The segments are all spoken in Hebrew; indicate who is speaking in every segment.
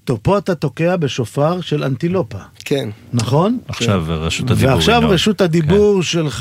Speaker 1: פה אתה תוקע בשופר של אנטילופה.
Speaker 2: כן.
Speaker 1: נכון?
Speaker 3: עכשיו רשות הדיבור.
Speaker 1: ועכשיו רשות הדיבור שלך,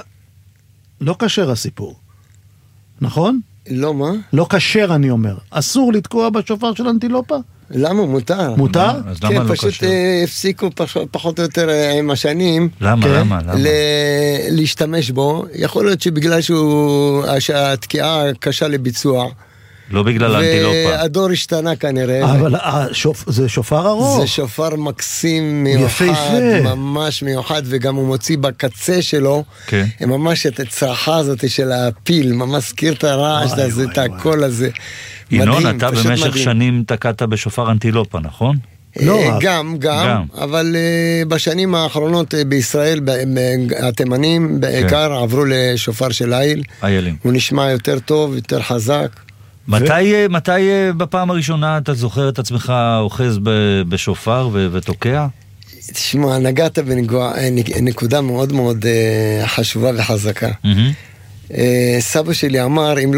Speaker 1: לא קשר הסיפור. נכון?
Speaker 2: לא, מה?
Speaker 1: לא קשר אני אומר. אסור לתקוע בשופר של אנטילופה?
Speaker 2: למה? מותר.
Speaker 1: מותר?
Speaker 3: אז למה
Speaker 2: כן,
Speaker 3: לא
Speaker 2: פשוט
Speaker 3: קשר?
Speaker 2: הפסיקו פחות או יותר עם השנים.
Speaker 3: למה?
Speaker 2: להשתמש בו. יכול להיות שבגלל שהתקיעה קשה לביצוע.
Speaker 3: לא בגלל האנטילופה.
Speaker 2: והדור השתנה כנראה.
Speaker 1: אבל זה שופר ארוך.
Speaker 2: זה שופר מקסים מיוחד, ממש מיוחד, וגם הוא מוציא בקצה שלו, ממש את הצרחה הזאת של הפיל, ממש מזכיר את הרעש הזה, את הקול הזה.
Speaker 3: ינון, אתה במשך שנים תקעת בשופר אנטילופה, נכון?
Speaker 2: גם, אבל בשנים האחרונות בישראל, התימנים בעיקר עברו לשופר של איל. הוא נשמע יותר טוב, יותר חזק.
Speaker 3: מתי בפעם הראשונה אתה זוכר את עצמך אוחז בשופר ותוקע?
Speaker 2: תשמע, נגעת בנקודה מאוד מאוד חשובה וחזקה. סבא שלי אמר, אם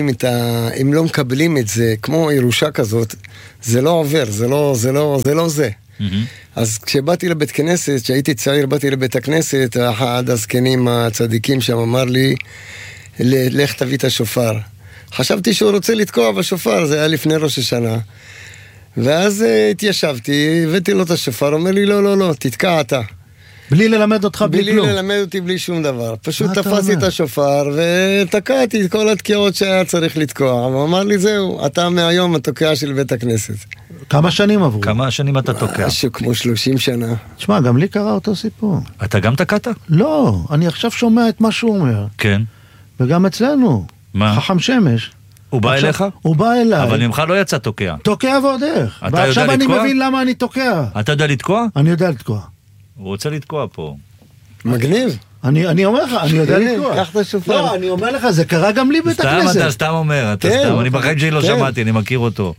Speaker 2: לא מקבלים את זה כמו ירושה כזאת, זה לא עובר, זה לא זה. אז כשבאתי לבית כנסת, כשהייתי צעיר, באתי לבית הכנסת, אחד הזקנים הצדיקים שם אמר לי, לך תביא את השופר. חשבתי שהוא רוצה לתקוע בשופר, זה היה לפני ראש השנה. ואז התיישבתי, הבאתי לו את השופר, אומר לי, לא, תתקע אתה.
Speaker 1: בלי ללמד אותך בלי כלום.
Speaker 2: בלי ללמד אותי בלי שום דבר. פשוט תפסתי את השופר ותקעתי את כל התקיעות שהיה צריך לתקוע. הוא אמר לי, זהו, אתה מהיום התוקע של בית הכנסת.
Speaker 1: כמה שנים עברו?
Speaker 3: כמה שנים אתה תוקע?
Speaker 2: משהו כמו 30 שנה.
Speaker 1: תשמע, גם לי קרה אותו סיפור.
Speaker 3: אתה גם תקעת?
Speaker 1: לא, אני עכשיו שומע את מה שהוא אומר.
Speaker 3: כן.
Speaker 1: וגם אצלנו.
Speaker 3: מה?
Speaker 1: חכם שמש.
Speaker 3: הוא בא אליך?
Speaker 1: הוא בא אליי.
Speaker 3: אבל ממך לא יצא תוקע.
Speaker 1: תוקע ועוד איך. ועכשיו אני מבין למה אני תוקע.
Speaker 3: אתה יודע לתקוע?
Speaker 1: אני יודע לתקוע.
Speaker 3: הוא רוצה לתקוע פה.
Speaker 2: מגניב.
Speaker 1: אני אומר לך, אני יודע לתקוע.
Speaker 2: קח את השופר.
Speaker 1: לא, אני אומר לך, זה קרה גם לי בית הכנסת.
Speaker 3: אתה סתם אומר, אני בחיים שלי לא שמעתי, אני מכיר אותו.